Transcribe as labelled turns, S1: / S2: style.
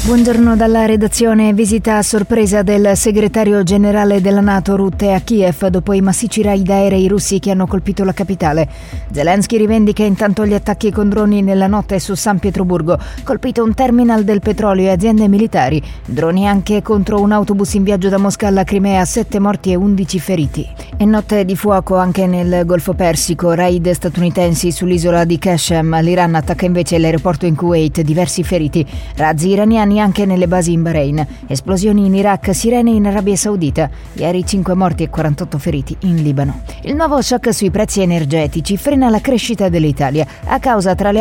S1: Buongiorno dalla redazione. Visita a sorpresa del segretario generale della NATO Rutte a Kiev dopo i massicci raid aerei russi che hanno colpito la capitale. Zelensky rivendica intanto gli attacchi con droni nella notte su San Pietroburgo, colpito un terminal del petrolio e aziende militari. Droni anche contro un autobus in viaggio da Mosca alla Crimea, 7 morti e 11 feriti. E notte di fuoco anche nel Golfo Persico, raid statunitensi sull'isola di Qashem. L'Iran attacca invece l'aeroporto in Kuwait, diversi feriti. Razzi iraniani anche nelle basi in Bahrain, esplosioni in Iraq, sirene in Arabia Saudita, ieri 5 morti e 48 feriti in Libano. Il nuovo shock sui prezzi energetici frena la crescita dell'Italia a causa tra le